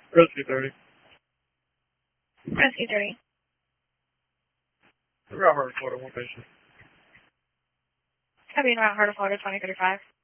Rescue 30. Rescue 30. Route Heart Florida, one patient. Copy in Route Heart of Florida 2035.